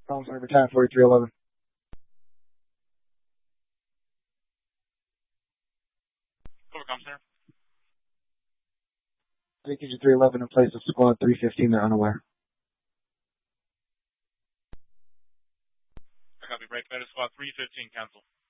Calm Center, battalion 4311. Overcom Center. AKG 311 in place of squad 315, they're unaware. I copy, break, that is squad 315, cancel.